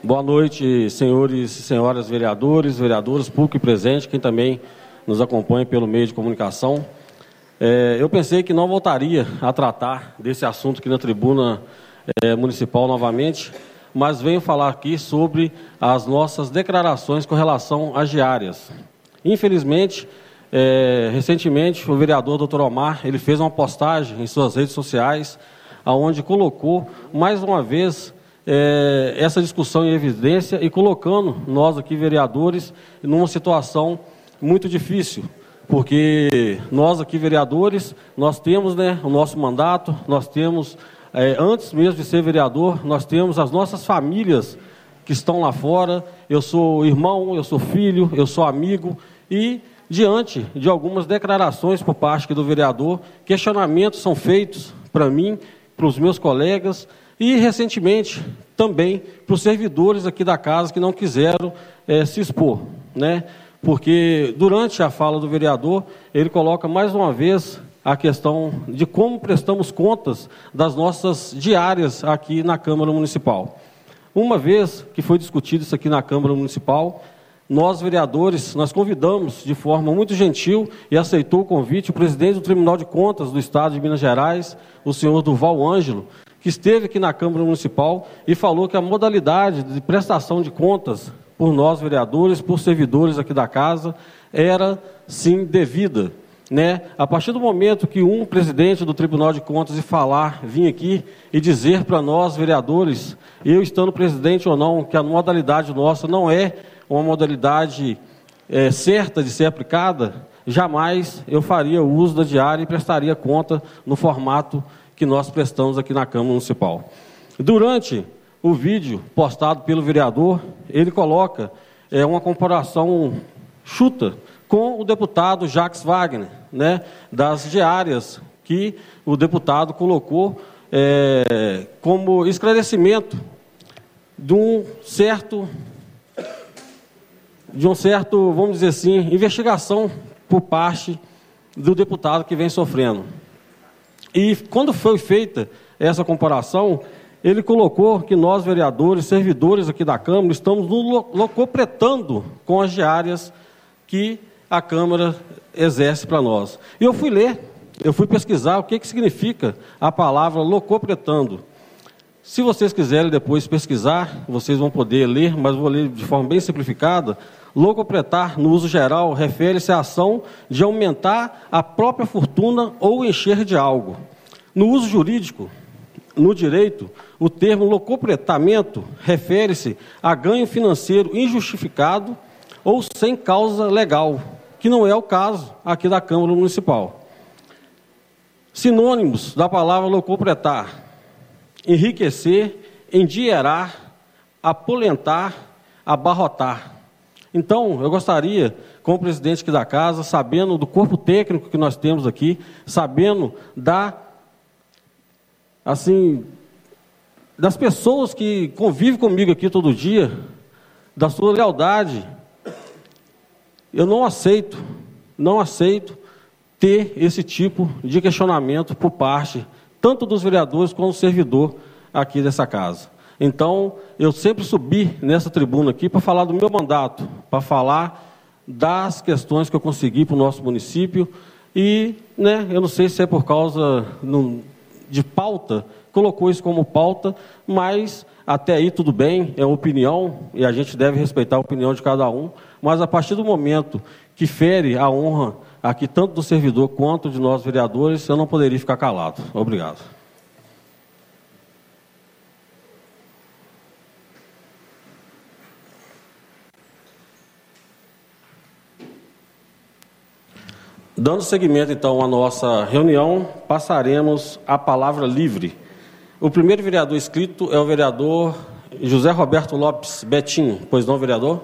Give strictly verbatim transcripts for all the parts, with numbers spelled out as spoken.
Boa noite, senhores e senhoras vereadores, vereadoras, público presente, quem também nos acompanha pelo meio de comunicação. É, eu pensei que não voltaria a tratar desse assunto aqui na tribuna é, municipal novamente, mas venho falar aqui sobre as nossas declarações com relação às diárias. Infelizmente, é, recentemente, o vereador doutor Omar, ele fez uma postagem em suas redes sociais, onde colocou, mais uma vez, é, essa discussão em evidência e colocando nós aqui, vereadores, numa situação muito difícil, porque nós aqui, vereadores, nós temos, né, o nosso mandato, nós temos, é, antes mesmo de ser vereador, nós temos as nossas famílias que estão lá fora. Eu sou irmão, eu sou filho, eu sou amigo, e diante de algumas declarações por parte do vereador, questionamentos são feitos para mim, para os meus colegas e, recentemente, também para os servidores aqui da casa que não quiseram é, se expor, né? Porque durante a fala do vereador, ele coloca mais uma vez a questão de como prestamos contas das nossas diárias aqui na Câmara Municipal. Uma vez que foi discutido isso aqui na Câmara Municipal, nós, vereadores, nós convidamos de forma muito gentil e aceitou o convite o presidente do Tribunal de Contas do Estado de Minas Gerais, o senhor Durval Ângelo, que esteve aqui na Câmara Municipal e falou que a modalidade de prestação de contas por nós, vereadores, por servidores aqui da casa, era, sim, devida, né? A partir do momento que um presidente do Tribunal de Contas e falar, vir aqui e dizer para nós, vereadores, eu estando presidente ou não, que a modalidade nossa não é uma modalidade é, certa de ser aplicada, jamais eu faria uso da diária e prestaria conta no formato que nós prestamos aqui na Câmara Municipal. Durante o vídeo postado pelo vereador, ele coloca é, uma comparação chuta com o deputado Jacques Wagner, né, das diárias que o deputado colocou é, como esclarecimento de um certo, de um certo, vamos dizer assim, investigação por parte do deputado que vem sofrendo. E quando foi feita essa comparação, ele colocou que nós, vereadores, servidores aqui da Câmara, estamos nos locupletando com as diárias que a Câmara exerce para nós. E eu fui ler, eu fui pesquisar o que, que significa a palavra locupletando. Se vocês quiserem depois pesquisar, vocês vão poder ler, mas vou ler de forma bem simplificada. Locupletar, no uso geral, refere-se à ação de aumentar a própria fortuna ou encher de algo. No uso jurídico, no direito, o termo locupletamento refere-se a ganho financeiro injustificado ou sem causa legal, que não é o caso aqui da Câmara Municipal. Sinônimos da palavra locupletar: enriquecer, endinheirar, apolentar, abarrotar. Então, eu gostaria, como presidente aqui da casa, sabendo do corpo técnico que nós temos aqui, sabendo da, assim, das pessoas que convivem comigo aqui todo dia, da sua lealdade, eu não aceito, não aceito ter esse tipo de questionamento por parte tanto dos vereadores quanto do servidor aqui dessa casa. Então, eu sempre subi nessa tribuna aqui para falar do meu mandato, para falar das questões que eu consegui para o nosso município e, né, eu não sei se é por causa no, de pauta, colocou isso como pauta, mas até aí tudo bem, é opinião e a gente deve respeitar a opinião de cada um, mas a partir do momento que fere a honra aqui tanto do servidor quanto de nós vereadores, eu não poderia ficar calado. Obrigado. Dando seguimento, então, à nossa reunião, passaremos a palavra livre. O primeiro vereador inscrito é o vereador José Roberto Lopes Betinho. Pois não, vereador?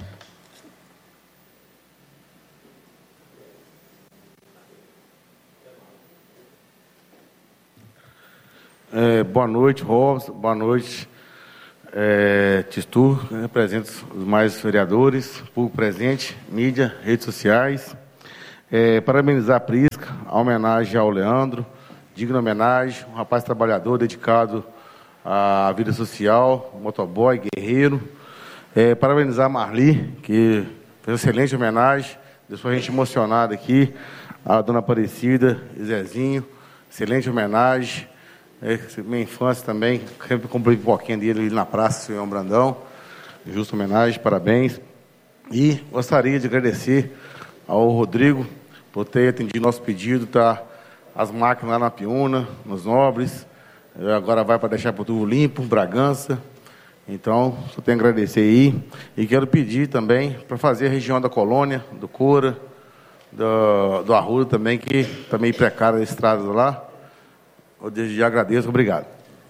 É, boa noite, Robson. Boa noite, é, Tistur. Represento os mais vereadores, público presente, mídia, redes sociais. É, parabenizar a Prisca, a homenagem ao Leandro, digna homenagem, um rapaz trabalhador, dedicado a vida social, motoboy, guerreiro. É, parabenizar a Marli, que fez uma excelente homenagem, deixou a gente emocionado aqui, a dona Aparecida e Zezinho, excelente homenagem. É, minha infância também, sempre comprei pipoquinha dele ali na praça, senhor Brandão, justa homenagem, parabéns. E gostaria de agradecer ao Rodrigo por ter atendido nosso pedido, tá? As máquinas lá na Piúna, nos Nobres, agora vai para deixar para tudo limpo, Bragança. Então, só tenho a agradecer aí. E quero pedir também para fazer a região da Colônia, do Cora, do, do Arruda também, que está meio precária a estrada lá. Eu desde já agradeço, obrigado.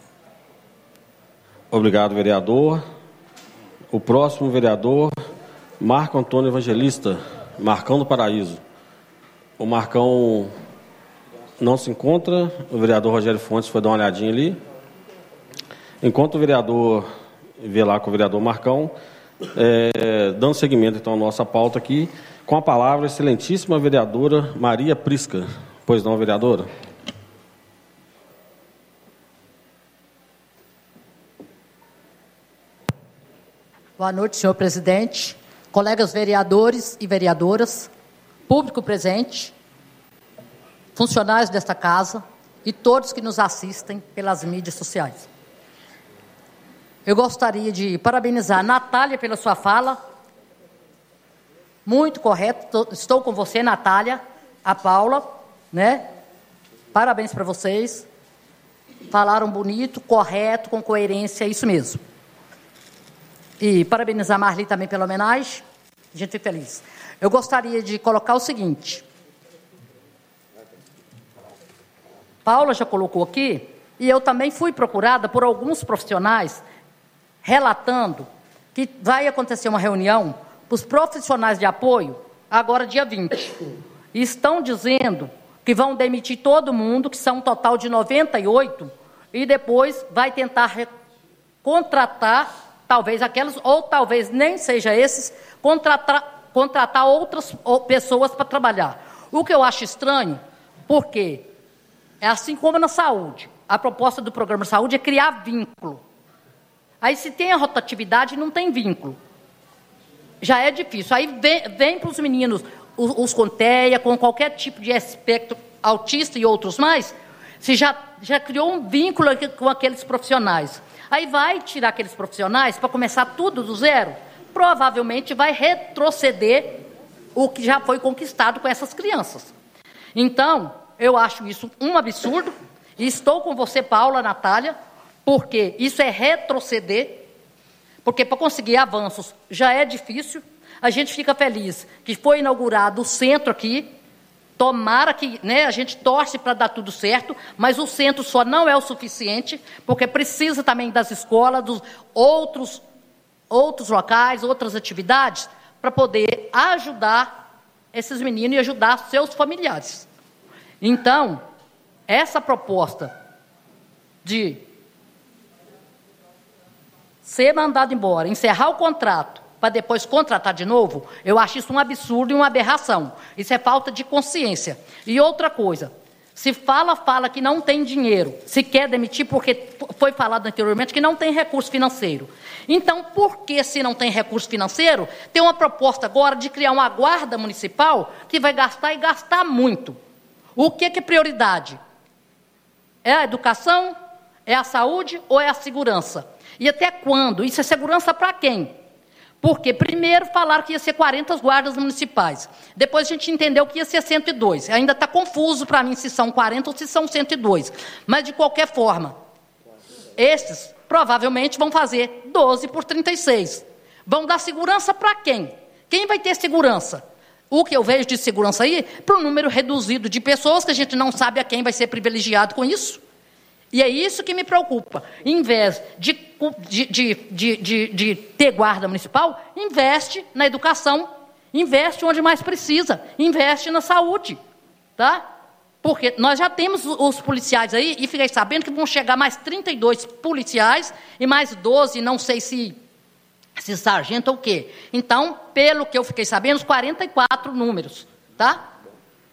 Obrigado, vereador. O próximo vereador, Marco Antônio Evangelista, Marcão do Paraíso. O Marcão não se encontra, o vereador Rogério Fontes foi dar uma olhadinha ali. Enquanto o vereador vê lá com o vereador Marcão, é, dando seguimento então à nossa pauta aqui, com a palavra a excelentíssima vereadora Maria Prisca. Pois não, vereadora? Boa noite, senhor presidente, colegas vereadores e vereadoras, público presente, funcionários desta casa e todos que nos assistem pelas mídias sociais. Eu gostaria de parabenizar a Natália pela sua fala, muito correto, estou com você, Natália, a Paula, né? Parabéns para vocês, falaram bonito, correto, com coerência, é isso mesmo. E parabenizar a Marli também pela homenagem, a gente fica feliz. Eu gostaria de colocar o seguinte, Paula já colocou aqui, e eu também fui procurada por alguns profissionais, relatando que vai acontecer uma reunião para os profissionais de apoio, agora dia vinte. E estão dizendo que vão demitir todo mundo, que são um total de noventa e oito, e depois vai tentar contratar, talvez aquelas, ou talvez nem seja esses, contratar, contratar outras pessoas para trabalhar. O que eu acho estranho, porque é assim como na saúde. A proposta do programa de saúde é criar vínculo. Aí, se tem a rotatividade, não tem vínculo. Já é difícil. Aí vem, vem para os meninos, os, os com T E A, com qualquer tipo de espectro autista e outros mais, se já, já criou um vínculo com aqueles profissionais. Aí vai tirar aqueles profissionais para começar tudo do zero, provavelmente vai retroceder o que já foi conquistado com essas crianças. Então, eu acho isso um absurdo, e estou com você, Paula, Natália, porque isso é retroceder, porque para conseguir avanços já é difícil. A gente fica feliz que foi inaugurado o centro aqui, tomara que, né, a gente torce para dar tudo certo, mas o centro só não é o suficiente, porque precisa também das escolas, dos outros, outros locais, outras atividades, para poder ajudar esses meninos e ajudar seus familiares. Então, essa proposta de ser mandado embora, encerrar o contrato, para depois contratar de novo, eu acho isso um absurdo e uma aberração. Isso é falta de consciência. E outra coisa, se fala, fala que não tem dinheiro, se quer demitir, porque foi falado anteriormente que não tem recurso financeiro. Então, por que, se não tem recurso financeiro, tem uma proposta agora de criar uma guarda municipal que vai gastar e gastar muito? O que que é prioridade? É a educação? É a saúde ou é a segurança? E até quando? Isso é segurança para quem? Porque primeiro falaram que ia ser quarenta guardas municipais. Depois a gente entendeu que ia ser cento e dois. Ainda está confuso para mim se são quarenta ou se são cento e dois. Mas, de qualquer forma, esses provavelmente vão fazer doze por trinta e seis. Vão dar segurança para quem? Quem vai ter segurança? O que eu vejo de segurança aí, para um número reduzido de pessoas, que a gente não sabe a quem vai ser privilegiado com isso. E é isso que me preocupa. Em vez de, de, de, de, de, de ter guarda municipal, investe na educação, investe onde mais precisa, investe na saúde, tá? Porque nós já temos os policiais aí, e fiquei sabendo que vão chegar mais trinta e dois policiais e mais doze, não sei se, se sargento ou o quê. Então, pelo que eu fiquei sabendo, os quarenta e quatro números, tá?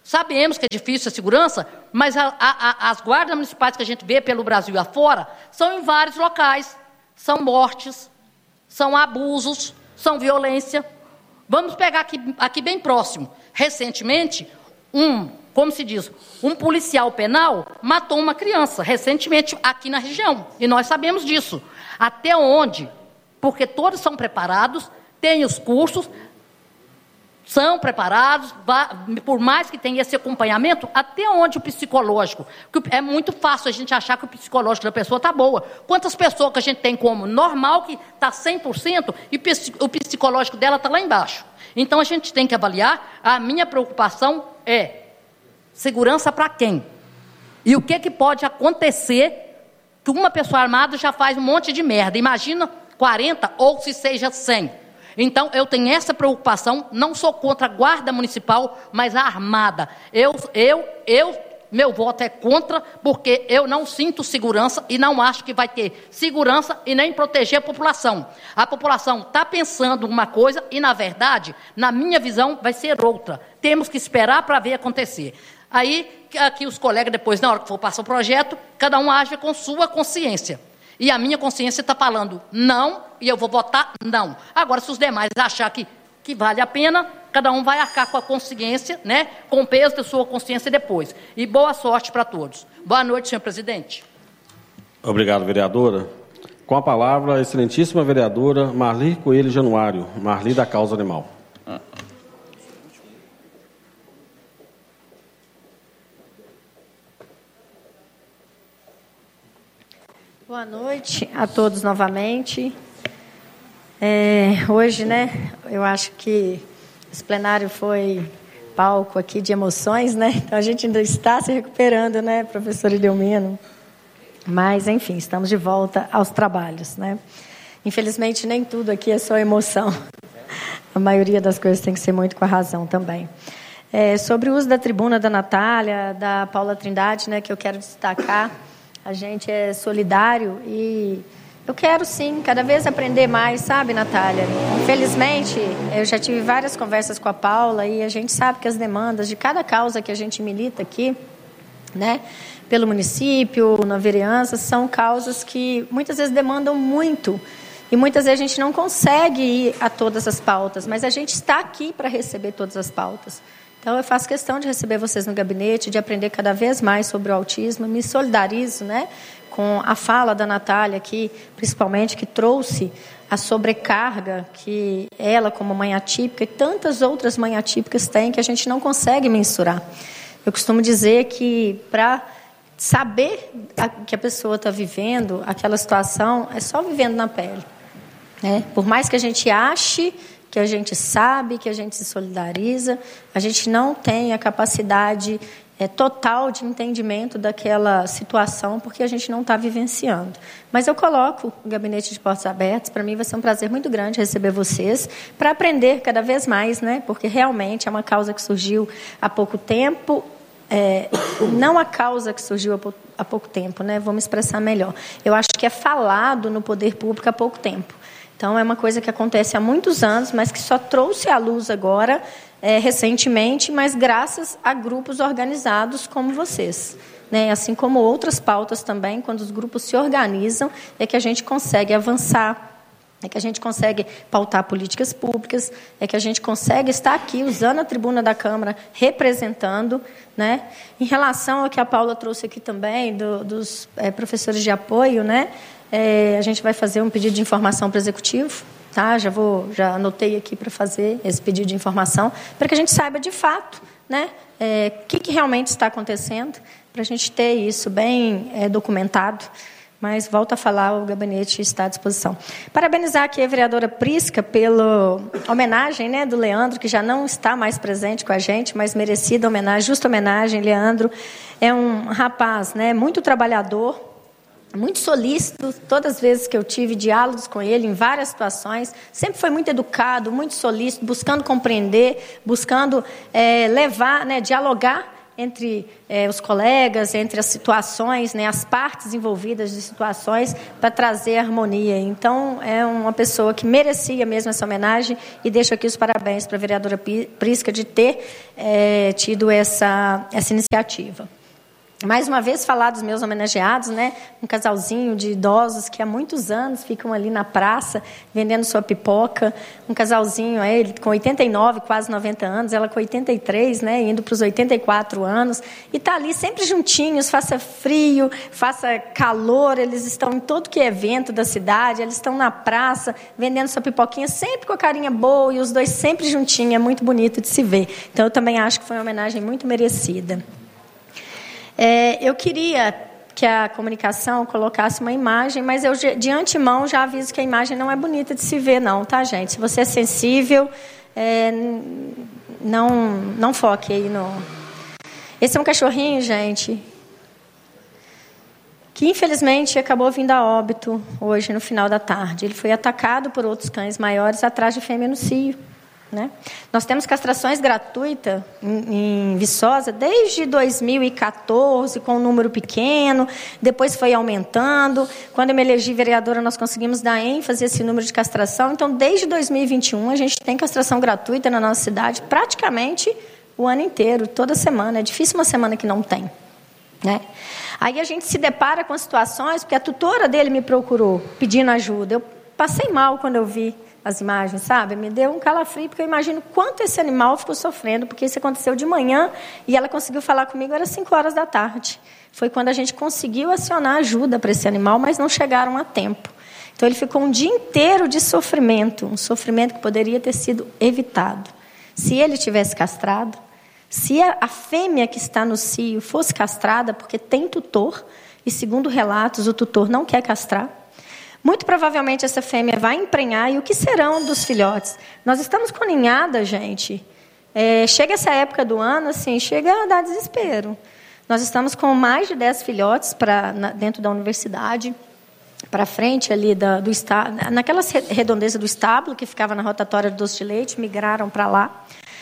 Sabemos que é difícil a segurança, mas a, a, as guardas municipais que a gente vê pelo Brasil afora são em vários locais. São mortes, são abusos, são violência. Vamos pegar aqui, aqui bem próximo. Recentemente, um, como se diz, um policial penal matou uma criança, recentemente aqui na região. E nós sabemos disso. Até onde? Porque todos são preparados, têm os cursos, são preparados, por mais que tenha esse acompanhamento, até onde o psicológico? É muito fácil a gente achar que o psicológico da pessoa está boa. Quantas pessoas que a gente tem como normal, que está cem por cento, e o psicológico dela está lá embaixo. Então, a gente tem que avaliar. A minha preocupação é segurança para quem? E o que, que pode acontecer que uma pessoa armada já faz um monte de merda? Imagina quarenta ou se seja cem. Então, eu tenho essa preocupação, não sou contra a guarda municipal, mas a armada. Eu, eu, eu, meu voto é contra, porque eu não sinto segurança e não acho que vai ter segurança e nem proteger a população. A população está pensando uma coisa e, na verdade, na minha visão, vai ser outra. Temos que esperar para ver acontecer. Aí, aqui os colegas, depois, na hora que for passar o projeto, cada um age com sua consciência. E a minha consciência está falando não, e eu vou votar não. Agora, se os demais achar que, que vale a pena, cada um vai arcar com a consciência, né, com o peso da sua consciência depois. E boa sorte para todos. Boa noite, senhor presidente. Obrigado, vereadora. Com a palavra, a excelentíssima vereadora Marli Coelho Januário, Marli da Causa Animal. Boa noite a todos novamente. É, hoje, né, eu acho que esse plenário foi palco aqui de emoções, né? Então a gente ainda está se recuperando, né, professor Edelmino? Mas, enfim, estamos de volta aos trabalhos, né? Infelizmente, nem tudo aqui é só emoção. A maioria das coisas tem que ser muito com a razão também. É, sobre o uso da tribuna da Natália, da Paula Trindade, né, que eu quero destacar. A gente é solidário e eu quero, sim, cada vez aprender mais, sabe, Natália? Infelizmente, eu já tive várias conversas com a Paula e a gente sabe que as demandas de cada causa que a gente milita aqui, né, pelo município, na vereança, são causas que muitas vezes demandam muito e muitas vezes a gente não consegue ir a todas as pautas, mas a gente está aqui para receber todas as pautas. Então, eu faço questão de receber vocês no gabinete, de aprender cada vez mais sobre o autismo. Me solidarizo, né, com a fala da Natália aqui, principalmente, que trouxe a sobrecarga que ela, como mãe atípica, e tantas outras mães atípicas têm, que a gente não consegue mensurar. Eu costumo dizer que, para saber a, que a pessoa está vivendo aquela situação, é só vivendo na pele. Né? Por mais que a gente ache que a gente sabe, que a gente se solidariza, a gente não tem a capacidade é, total de entendimento daquela situação, porque a gente não está vivenciando. Mas eu coloco o gabinete de portas abertas, para mim vai ser um prazer muito grande receber vocês, para aprender cada vez mais, né? Porque realmente é uma causa que surgiu há pouco tempo, é, não a causa que surgiu há, pou, há pouco tempo, né? Vou me expressar melhor. Eu acho que é falado no poder público há pouco tempo. Então, é uma coisa que acontece há muitos anos, mas que só trouxe à luz agora, é, recentemente, mas graças a grupos organizados como vocês. Né? Assim como outras pautas também, quando os grupos se organizam, é que a gente consegue avançar, é que a gente consegue pautar políticas públicas, é que a gente consegue estar aqui, usando a tribuna da Câmara, representando. Né? Em relação ao que a Paula trouxe aqui também, do, dos é, professores de apoio, né? É, a gente vai fazer um pedido de informação para o Executivo, tá? Já vou, já anotei aqui para fazer esse pedido de informação, para que a gente saiba de fato, né, é, o que, que realmente está acontecendo, para a gente ter isso bem é, documentado. Mas, volto a falar, o gabinete está à disposição. Parabenizar aqui a vereadora Prisca pela homenagem, né, do Leandro, que já não está mais presente com a gente, mas merecida homenagem, justa homenagem. Leandro é um rapaz, né, muito trabalhador, muito solícito. Todas as vezes que eu tive diálogos com ele, em várias situações, sempre foi muito educado, muito solícito, buscando compreender, buscando é, levar, né, dialogar entre eh, os colegas, entre as situações, né, as partes envolvidas de situações, para trazer harmonia. Então, é uma pessoa que merecia mesmo essa homenagem, e deixo aqui os parabéns para a vereadora Prisca de ter eh, tido essa, essa iniciativa. Mais uma vez, falar dos meus homenageados, né? Um casalzinho de idosos que há muitos anos ficam ali na praça vendendo sua pipoca. Um casalzinho, ele com oitenta e nove, quase noventa anos, ela com oitenta e três, né? Indo para os oitenta e quatro anos. E está ali sempre juntinhos, faça frio, faça calor, eles estão em todo que é evento da cidade, eles estão na praça vendendo sua pipoquinha, sempre com a carinha boa, e os dois sempre juntinhos, é muito bonito de se ver. Então, eu também acho que foi uma homenagem muito merecida. É, eu queria que a comunicação colocasse uma imagem, mas eu de antemão já aviso que a imagem não é bonita de se ver, não, tá, gente? Se você é sensível, é, não, não foque aí no... Esse é um cachorrinho, gente, que infelizmente acabou vindo a óbito hoje, no final da tarde. Ele foi atacado por outros cães maiores atrás de fêmea no cio. Né? Nós temos castrações gratuitas em, em Viçosa desde dois mil e quatorze, com um número pequeno, depois foi aumentando. Quando eu me elegi vereadora, nós conseguimos dar ênfase a esse número de castração. Então, desde dois mil e vinte e um, a gente tem castração gratuita na nossa cidade, praticamente o ano inteiro, toda semana. É difícil uma semana que não tem. Né? Aí a gente se depara com situações, porque a tutora dele me procurou pedindo ajuda. Eu passei mal quando eu vi as imagens, sabe? Me deu um calafrio, porque eu imagino quanto esse animal ficou sofrendo, porque isso aconteceu de manhã e ela conseguiu falar comigo, era cinco horas da tarde. Foi quando a gente conseguiu acionar ajuda para esse animal, mas não chegaram a tempo. Então, ele ficou um dia inteiro de sofrimento, um sofrimento que poderia ter sido evitado. Se ele tivesse castrado, se a, a fêmea que está no cio fosse castrada, porque tem tutor, e segundo relatos, o tutor não quer castrar, muito provavelmente essa fêmea vai emprenhar, e o que serão dos filhotes? Nós estamos com ninhada, gente. É, chega essa época do ano, assim, chega a dar desespero. Nós estamos com mais de dez filhotes pra, na, dentro da universidade, para frente ali da, do estábulo, naquelas redondezas do estábulo, que ficava na rotatória do doce de leite, migraram para lá.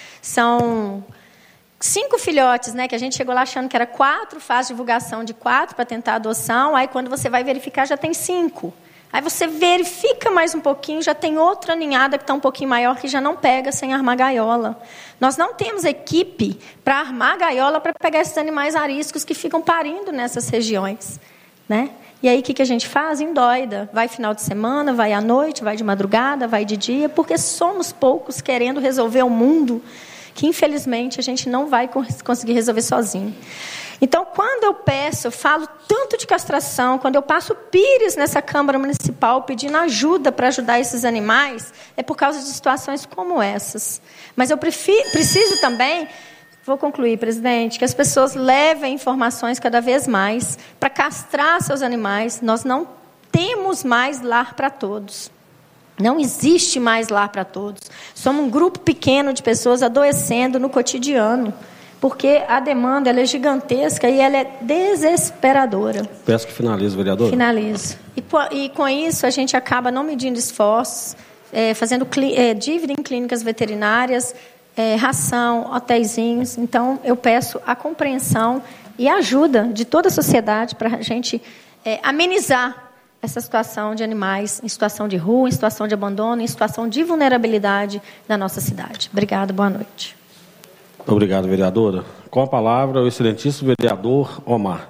São cinco filhotes, né, que a gente chegou lá achando que era quatro, faz divulgação de quatro para tentar adoção, aí quando você vai verificar já tem cinco. Aí você verifica mais um pouquinho, já tem outra ninhada que está um pouquinho maior, que já não pega sem armar gaiola. Nós não temos equipe para armar gaiola para pegar esses animais ariscos que ficam parindo nessas regiões. Né? E aí o que, que a gente faz? Endoida. Vai final de semana, vai à noite, vai de madrugada, vai de dia, porque somos poucos querendo resolver o mundo, que infelizmente a gente não vai conseguir resolver sozinho. Então, quando eu peço, eu falo tanto de castração, quando eu passo pires nessa Câmara Municipal pedindo ajuda para ajudar esses animais, é por causa de situações como essas. Mas eu prefiro, preciso também, vou concluir, presidente, que as pessoas levem informações cada vez mais para castrar seus animais. Nós não temos mais lar para todos. Não existe mais lar para todos. Somos um grupo pequeno de pessoas adoecendo no cotidiano, porque a demanda ela é gigantesca e ela é desesperadora. Peço que finalize, vereador. Finalizo. E, e com isso a gente acaba não medindo esforços, é, fazendo é, dívida em clínicas veterinárias, é, ração, hotéisinhos. Então, eu peço a compreensão e a ajuda de toda a sociedade para a gente é, amenizar essa situação de animais em situação de rua, em situação de abandono, em situação de vulnerabilidade na nossa cidade. Obrigada, boa noite. Obrigado, vereadora. Com a palavra, o excelentíssimo vereador Omar.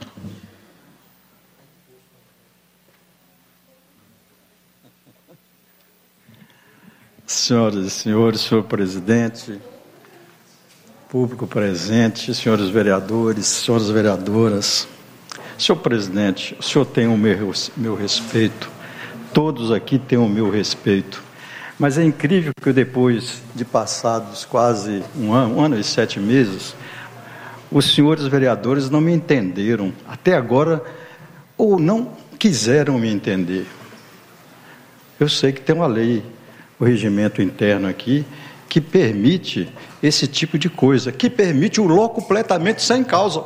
Senhoras e senhores, senhor presidente, público presente, senhores vereadores, senhoras vereadoras. Senhor presidente, o senhor tem o meu, meu respeito, todos aqui têm o meu respeito. Mas é incrível que depois de passados quase um ano, um ano e sete meses, os senhores vereadores não me entenderam, até agora, ou não quiseram me entender. Eu sei que tem uma lei, o regimento interno aqui, que permite esse tipo de coisa, que permite o locupletamento sem causa.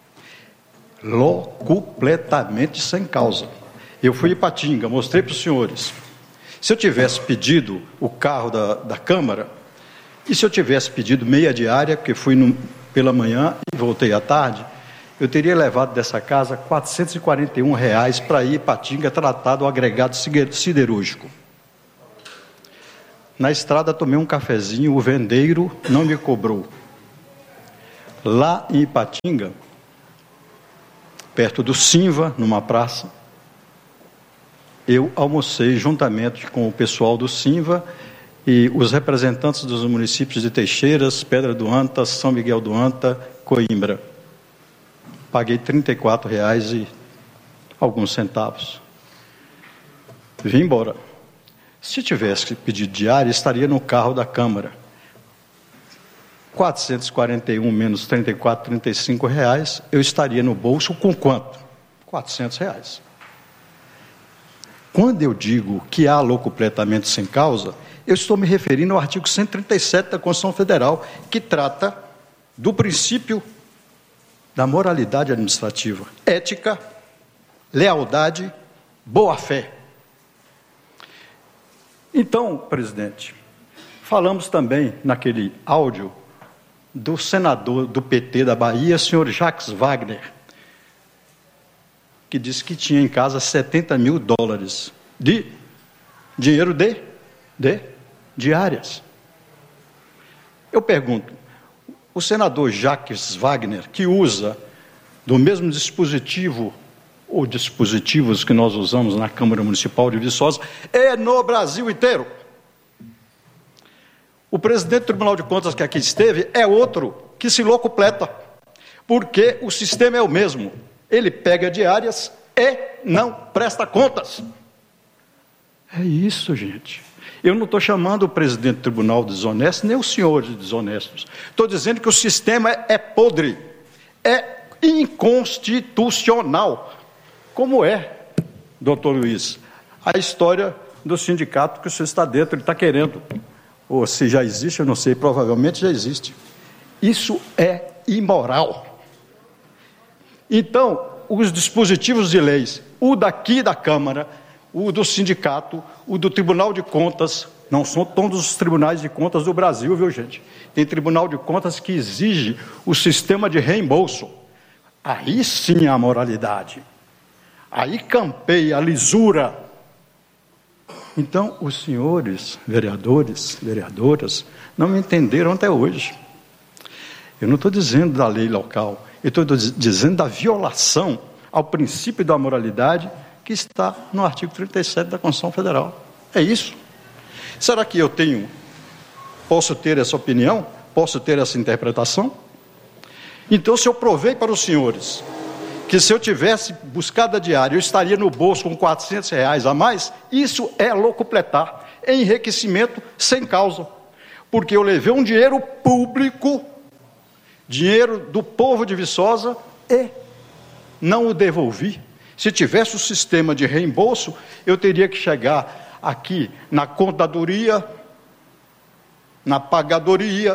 Locupletamento sem causa. Eu fui em Ipatinga, mostrei para os senhores. Se eu tivesse pedido o carro da, da Câmara, e se eu tivesse pedido meia diária, porque fui no, pela manhã e voltei à tarde, eu teria levado dessa casa quatrocentos e quarenta e um reais para ir para Ipatinga tratar do agregado siderúrgico. Na estrada tomei um cafezinho, o vendeiro não me cobrou. Lá em Ipatinga, perto do Simva, numa praça, eu almocei juntamente com o pessoal do Simva e os representantes dos municípios de Teixeiras, Pedra do Anta, São Miguel do Anta, Coimbra. Paguei trinta e quatro reais e alguns centavos. Vim embora. Se tivesse pedido diária, estaria no carro da Câmara. quatrocentos e quarenta e um menos trinta e quatro, trinta e cinco reais, eu estaria no bolso com quanto? quatrocentos reais. Quando eu digo que há locupletamento sem causa, eu estou me referindo ao artigo cento e trinta e sete da Constituição Federal, que trata do princípio da moralidade administrativa, ética, lealdade, boa-fé. Então, presidente, falamos também naquele áudio do senador do P T da Bahia, senhor Jacques Wagner, que disse que tinha em casa setenta mil dólares de dinheiro de, de diárias. Eu pergunto, o senador Jacques Wagner, que usa do mesmo dispositivo, ou dispositivos que nós usamos na Câmara Municipal de Viçosa, é no Brasil inteiro. O presidente do Tribunal de Contas que aqui esteve é outro que se locupleta, porque o sistema é o mesmo. Ele pega diárias e não presta contas. É isso, gente. Eu não estou chamando o presidente do tribunal de desonesto, nem os senhores de desonestos. Estou dizendo que o sistema é, é podre, é inconstitucional. Como é, doutor Luiz, a história do sindicato que o senhor está dentro, ele está querendo. Ou se já existe, eu não sei, provavelmente já existe. Isso é imoral. Então, os dispositivos de leis, o daqui da Câmara, o do sindicato, o do Tribunal de Contas, não são todos os tribunais de contas do Brasil, viu, gente? Tem Tribunal de Contas que exige o sistema de reembolso. Aí sim há moralidade. Aí campeia a lisura. Então, os senhores vereadores, vereadoras, não me entenderam até hoje. Eu não estou dizendo da lei local, eu estou dizendo da violação ao princípio da moralidade que está no artigo trinta e sete da Constituição Federal. É isso. Será que eu tenho, posso ter essa opinião? Posso ter essa interpretação? Então, se eu provei para os senhores que se eu tivesse buscado a diária, eu estaria no bolso com quatrocentos reais a mais, isso é locupletar, é enriquecimento sem causa, porque eu levei um dinheiro público, dinheiro do povo de Viçosa, e não o devolvi. Se tivesse o sistema de reembolso, eu teria que chegar aqui na contadoria, na pagadoria,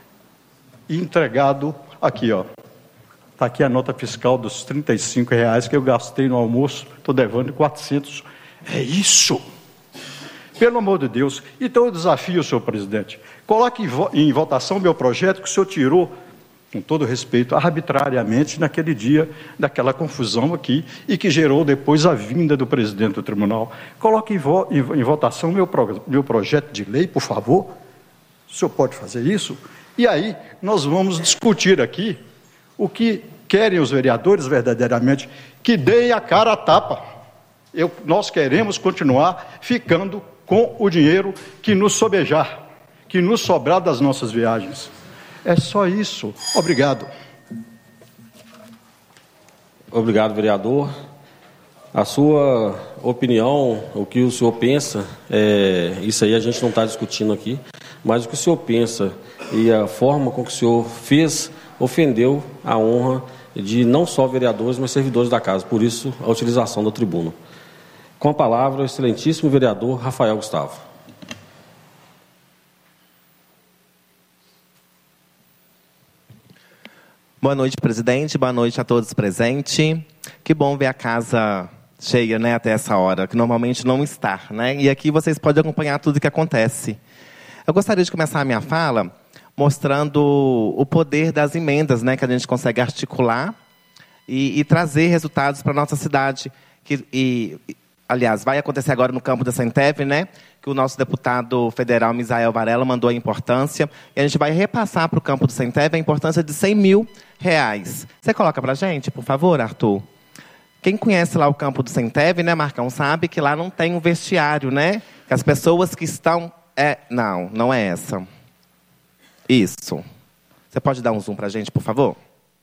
e entregado aqui, ó. Está aqui a nota fiscal dos trinta e cinco reais que eu gastei no almoço, estou devendo quatrocentos. É isso! Pelo amor de Deus. Então eu desafio o senhor presidente, coloque em votação o meu projeto que o senhor tirou, com todo respeito, arbitrariamente naquele dia, daquela confusão aqui, e que gerou depois a vinda do presidente do tribunal. Coloque em, vo em, em votação o meu, pro meu projeto de lei, por favor. O senhor pode fazer isso? E aí nós vamos discutir aqui o que querem os vereadores verdadeiramente, que deem a cara a tapa. Eu, nós queremos continuar ficando com o dinheiro que nos sobejar, que nos sobrar das nossas viagens. É só isso. Obrigado. Obrigado, vereador. A sua opinião, o que o senhor pensa, é, isso aí a gente não está discutindo aqui, mas o que o senhor pensa e a forma com que o senhor fez ofendeu a honra de não só vereadores, mas servidores da casa. Por isso, a utilização da tribuna. Com a palavra, o excelentíssimo vereador Rafael Gustavo. Boa noite, presidente. Boa noite a todos presentes. Que bom ver a casa cheia, né, até essa hora, que normalmente não está, né? E aqui vocês podem acompanhar tudo o que acontece. Eu gostaria de começar a minha fala mostrando o poder das emendas, né, que a gente consegue articular e, e trazer resultados para a nossa cidade. Que, e, aliás, vai acontecer agora no campo da Centev, né, que o nosso deputado federal, Misael Varela, mandou a importância. E a gente vai repassar para o campo do Centev a importância de cem mil reais. Você coloca para a gente, por favor, Arthur? Quem conhece lá o campo do Centev, né, Marcão, sabe que lá não tem um vestiário, né? Que as pessoas que estão... É, não, não é essa. Isso. Você pode dar um zoom para a gente, por favor?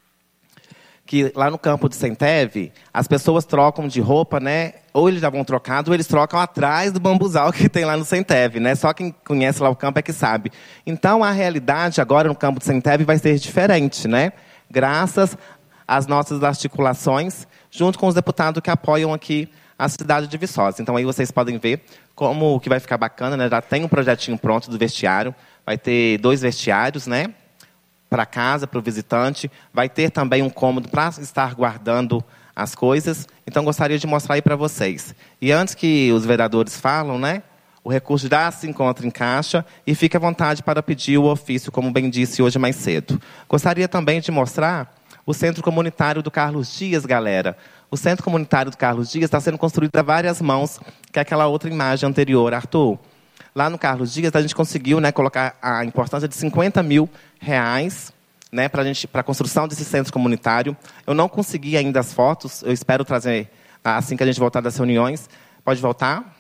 Que lá no campo do Centev, as pessoas trocam de roupa, né? Ou eles já vão trocado, ou eles trocam atrás do bambuzal que tem lá no Centev, né? Só quem conhece lá o campo é que sabe. Então, a realidade agora no campo do Centev vai ser diferente, né? Graças às nossas articulações, junto com os deputados que apoiam aqui a cidade de Viçosa. Então, aí vocês podem ver como que vai ficar bacana, né? Já tem um projetinho pronto do vestiário. Vai ter dois vestiários, né? Para casa, para o visitante. Vai ter também um cômodo para estar guardando as coisas. Então, gostaria de mostrar aí para vocês. E antes que os vereadores falam, né? O recurso já se encontra em caixa e fique à vontade para pedir o ofício, como bem disse hoje mais cedo. Gostaria também de mostrar o Centro Comunitário do Carlos Dias, galera. O Centro Comunitário do Carlos Dias está sendo construído a várias mãos, que é aquela outra imagem anterior, Arthur. Lá no Carlos Dias, a gente conseguiu, né, colocar a importância de cinquenta mil reais, né, para a construção desse centro comunitário. Eu não consegui ainda as fotos, eu espero trazer assim que a gente voltar das reuniões. Pode voltar?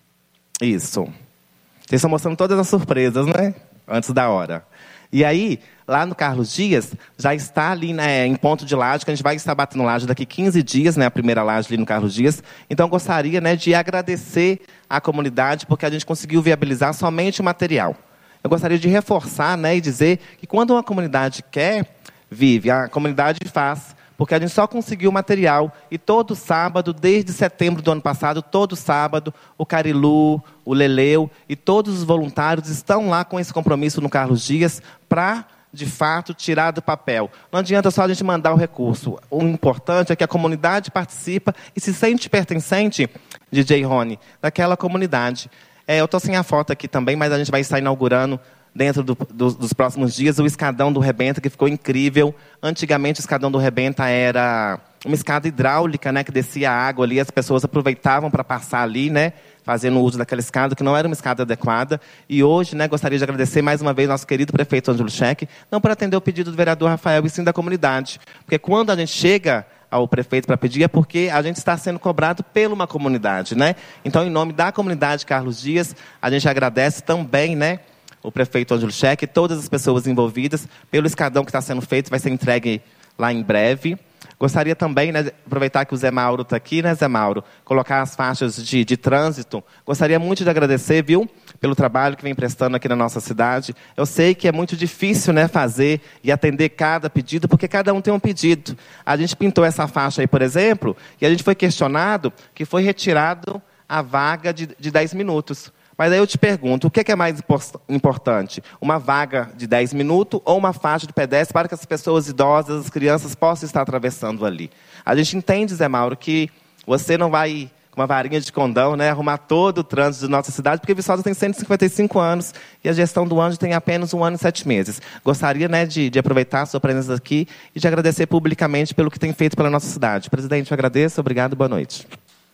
Isso. Vocês estão mostrando todas as surpresas, né? Antes da hora. E aí, lá no Carlos Dias, já está ali, né, em ponto de laje, que a gente vai estar batendo laje daqui quinze dias, né, a primeira laje ali no Carlos Dias. Então, gostaria, né, de agradecer à comunidade, porque a gente conseguiu viabilizar somente o material. Eu gostaria de reforçar, né, e dizer que quando uma comunidade quer, vive, a comunidade faz. Porque a gente só conseguiu o material. E todo sábado, desde setembro do ano passado, todo sábado, o Carilu, o Leleu e todos os voluntários estão lá com esse compromisso no Carlos Dias para, de fato, tirar do papel. Não adianta só a gente mandar o recurso. O importante é que a comunidade participa e se sente pertencente, D J Rony, daquela comunidade. É, eu estou sem a foto aqui também, mas a gente vai estar inaugurando dentro do, do, dos próximos dias, o escadão do Rebenta, que ficou incrível. Antigamente, o escadão do Rebenta era uma escada hidráulica, né, que descia a água ali, as pessoas aproveitavam para passar ali, né, fazendo uso daquela escada, que não era uma escada adequada. E hoje, né, gostaria de agradecer mais uma vez nosso querido prefeito Ângelo Cheque, não por atender o pedido do vereador Rafael, e sim da comunidade. Porque quando a gente chega ao prefeito para pedir, é porque a gente está sendo cobrado por uma comunidade, né? Então, em nome da comunidade Carlos Dias, a gente agradece também, né, o prefeito Ângelo Cheque, todas as pessoas envolvidas, pelo escadão que está sendo feito, vai ser entregue lá em breve. Gostaria também, né, de aproveitar que o Zé Mauro está aqui, né, Zé Mauro, colocar as faixas de, de trânsito. Gostaria muito de agradecer, viu, pelo trabalho que vem prestando aqui na nossa cidade. Eu sei que é muito difícil, né, fazer e atender cada pedido, porque cada um tem um pedido. A gente pintou essa faixa aí, por exemplo, e a gente foi questionado que foi retirado a vaga de, de dez minutos. Mas aí eu te pergunto, o que é mais importante? Uma vaga de dez minutos ou uma faixa de pedestre para que as pessoas idosas, as crianças, possam estar atravessando ali? A gente entende, Zé Mauro, que você não vai, com uma varinha de condão, né, arrumar todo o trânsito da nossa cidade, porque Viçosa tem cento e cinquenta e cinco anos e a gestão do Ângelo tem apenas um ano e sete meses. Gostaria, né, de, de aproveitar a sua presença aqui e de agradecer publicamente pelo que tem feito pela nossa cidade. Presidente, eu agradeço. Obrigado, boa noite.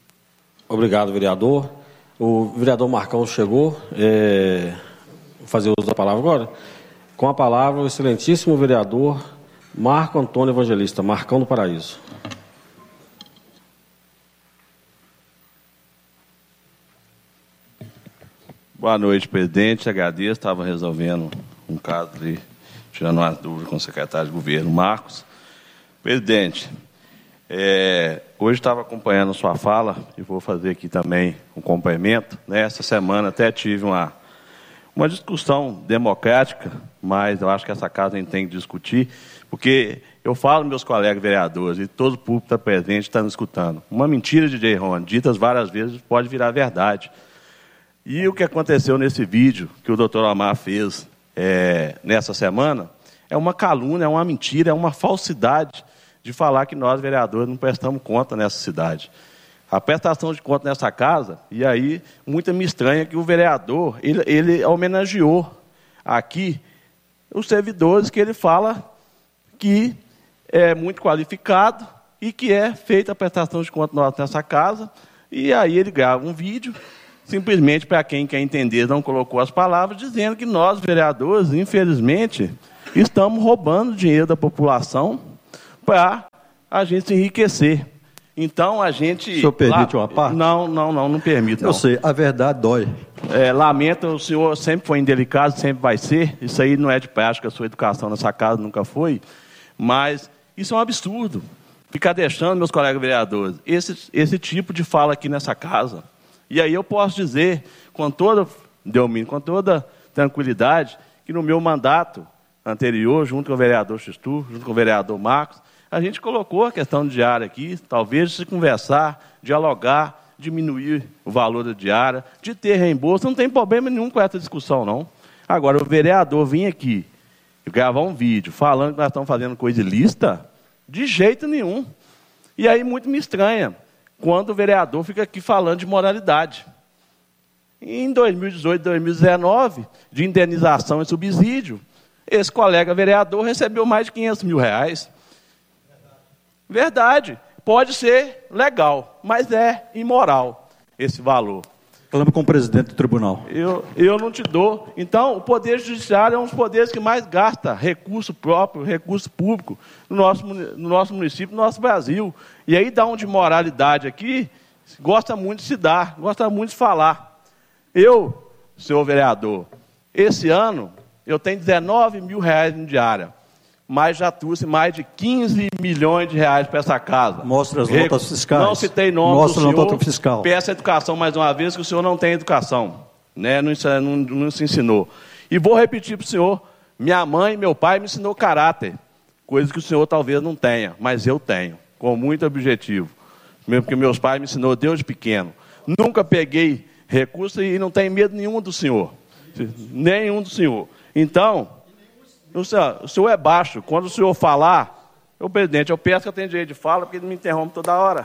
Obrigado, vereador. O vereador Marcão chegou, é, vou fazer uso da palavra agora. Com a palavra, o excelentíssimo vereador Marco Antônio Evangelista, Marcão do Paraíso. Boa noite, presidente. Agradeço, estava resolvendo um caso ali, tirando umas dúvidas com o secretário de governo, Marcos. Presidente, É, hoje estava acompanhando a sua fala e vou fazer aqui também um complemento. Nessa semana até tive uma, uma discussão democrática, mas eu acho que essa casa a gente tem que discutir, porque eu falo meus colegas vereadores e todo o público está presente, está nos escutando. Uma mentira de D J Rony, ditas várias vezes, pode virar verdade. E o que aconteceu nesse vídeo que o doutor Amar fez é, nessa semana é uma calúnia, é uma mentira, é uma falsidade de falar que nós, vereadores, não prestamos conta nessa cidade. A prestação de conta nessa casa, e aí, muito me estranha que o vereador, ele, ele homenageou aqui os servidores que ele fala que é muito qualificado e que é feita a prestação de conta nossa nessa casa, e aí ele grava um vídeo, simplesmente para quem quer entender, não colocou as palavras, dizendo que nós, vereadores, infelizmente, estamos roubando dinheiro da população para a gente se enriquecer. Então, a gente... O senhor permite uma parte? Não, não, não, não permito. Eu sei, a verdade dói. É, lamento, o senhor sempre foi indelicado, sempre vai ser. Isso aí não é de prática, a sua educação nessa casa nunca foi. Mas isso é um absurdo. Ficar deixando, meus colegas vereadores, esse, esse tipo de fala aqui nessa casa. E aí eu posso dizer, com toda, Delmino, com toda tranquilidade, que no meu mandato anterior, junto com o vereador Xistur, junto com o vereador Marcos, a gente colocou a questão de diária aqui, talvez se conversar, dialogar, diminuir o valor da diária, de ter reembolso, não tem problema nenhum com essa discussão, não. Agora, o vereador vir aqui e gravar um vídeo falando que nós estamos fazendo coisa ilícita, de jeito nenhum. E aí muito me estranha quando o vereador fica aqui falando de moralidade. Em dois mil e dezoito, dois mil e dezenove, de indenização e subsídio, esse colega vereador recebeu mais de quinhentos mil reais. Verdade. Pode ser legal, mas é imoral esse valor. Falando com o presidente do tribunal. Eu, eu não te dou. Então, o Poder Judiciário é um dos poderes que mais gasta recurso próprio, recurso público no nosso, no nosso município, no nosso Brasil. E aí dá um de moralidade aqui, gosta muito de se dar, gosta muito de falar. Eu, senhor vereador, esse ano eu tenho dezenove mil reais em diária, mas já trouxe mais de quinze milhões de reais para essa casa. Mostra as notas fiscais. Não citei nome Mostra do senhor. A nota fiscal. Peço educação mais uma vez, que o senhor não tem educação. Né? Não, não, não se ensinou. E vou repetir para o senhor, minha mãe e meu pai me ensinou caráter, coisa que o senhor talvez não tenha, mas eu tenho, com muito objetivo. Mesmo porque meus pais me ensinou Deus pequeno. Nunca peguei recurso e não tenho medo nenhum do senhor. Nenhum do senhor. Então... O senhor, o senhor é baixo. Quando o senhor falar, o presidente, eu peço que eu tenha direito de fala, porque ele me interrompe toda hora.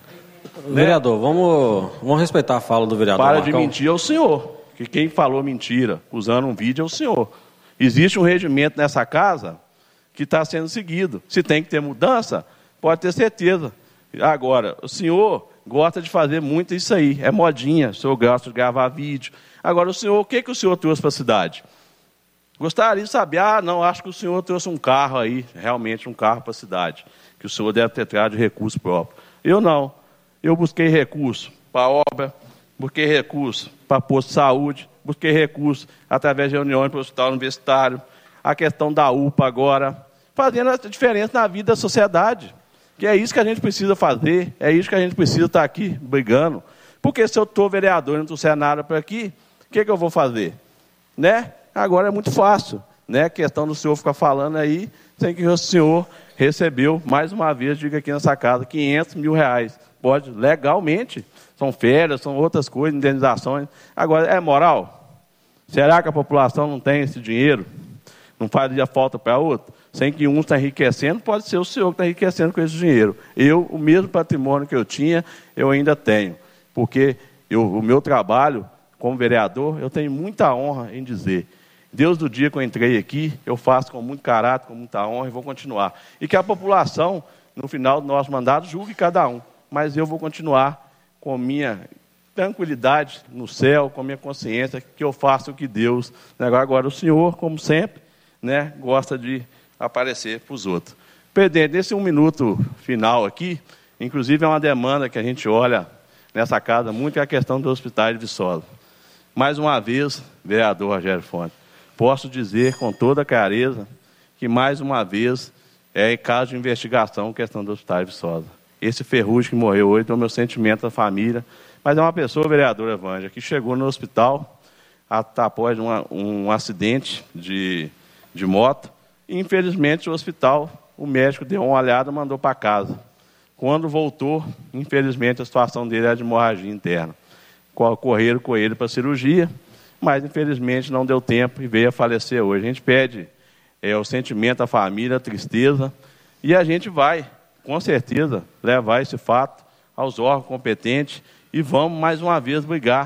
Vereador, né? vamos, vamos respeitar a fala do vereador. Para Marcão. de mentir é o senhor. Que quem falou mentira usando um vídeo é o senhor. Existe um regimento nessa casa que está sendo seguido. Se tem que ter mudança, pode ter certeza. Agora, o senhor gosta de fazer muito isso aí. É modinha. O senhor gosta de gravar vídeo. Agora, o senhor, o que, que o senhor trouxe para a cidade? Gostaria de saber, ah, não, acho que o senhor trouxe um carro aí, realmente um carro para a cidade, que o senhor deve ter trazido de recurso próprio. Eu não. Eu busquei recurso para obra, busquei recurso para posto de saúde, busquei recurso através de reuniões para o hospital universitário, a questão da U P A agora, fazendo a diferença na vida da sociedade. Que é isso que a gente precisa fazer, é isso que a gente precisa estar aqui brigando. Porque se eu estou vereador e não trouxer nada para aqui, o que, que eu vou fazer? Né? Agora é muito fácil, né? A questão do senhor ficar falando aí, sem que o senhor recebeu, mais uma vez, diga aqui nessa casa, quinhentos mil reais. Pode, legalmente, são férias, são outras coisas, indenizações. Agora, é moral? Será que a população não tem esse dinheiro? Não fazia falta para outro? Sem que um está enriquecendo, pode ser o senhor que está enriquecendo com esse dinheiro. Eu, o mesmo patrimônio que eu tinha, eu ainda tenho. Porque eu, o meu trabalho, como vereador, eu tenho muita honra em dizer... Deus do dia que eu entrei aqui, eu faço com muito caráter, com muita honra e vou continuar. E que a população, no final do nosso mandato, julgue cada um. Mas eu vou continuar com minha tranquilidade no céu, com minha consciência, que eu faço o que Deus... Agora, o senhor, como sempre, né, gosta de aparecer para os outros. Presidente, nesse um minuto final aqui, inclusive é uma demanda que a gente olha nessa casa muito, que é a questão do Hospital de Viçosa. Mais uma vez, vereador Rogério Fonte, posso dizer com toda clareza que, mais uma vez, é em caso de investigação a questão do Hospital de Viçosa. Esse Ferrugem que morreu hoje, deu meu sentimento à família, mas é uma pessoa, vereadora Vânia, que chegou no hospital após uma, um acidente de, de moto, e, infelizmente, o hospital, o médico deu uma olhada e mandou para casa. Quando voltou, infelizmente, a situação dele era de hemorragia interna. Correram com ele para a cirurgia, mas, infelizmente, não deu tempo e veio a falecer hoje. A gente pede é, o sentimento à família, a tristeza, e a gente vai, com certeza, levar esse fato aos órgãos competentes e vamos, mais uma vez, brigar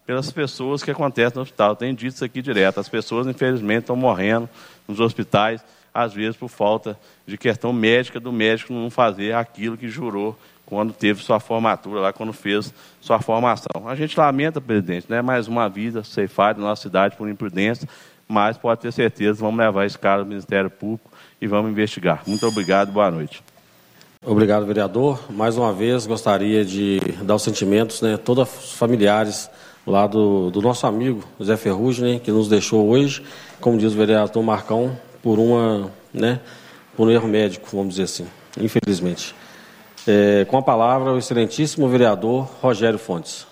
pelas pessoas que acontecem no hospital. Eu tenho dito isso aqui direto. As pessoas, infelizmente, estão morrendo nos hospitais, às vezes por falta de questão médica do médico não fazer aquilo que jurou quando teve sua formatura, lá quando fez sua formação. A gente lamenta, presidente, né, mais uma vida ceifada na nossa cidade por imprudência, mas pode ter certeza, vamos levar esse cara ao Ministério Público e vamos investigar. Muito obrigado, boa noite. Obrigado, vereador. Mais uma vez, gostaria de dar os sentimentos, né, todos os familiares lá do, do nosso amigo Zé Ferrugem, né, que nos deixou hoje, como diz o vereador Marcão, por, uma, né, por um erro médico, vamos dizer assim, infelizmente. É, com a palavra, o excelentíssimo vereador Rogério Fontes.